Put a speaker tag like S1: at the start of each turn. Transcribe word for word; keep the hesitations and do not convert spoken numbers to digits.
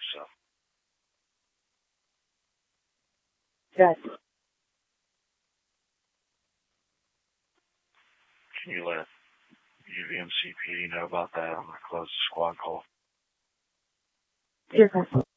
S1: so.
S2: Yes.
S1: Can you let U V M C P D know about that? I'm going to close the squad call.
S2: Yes, sir.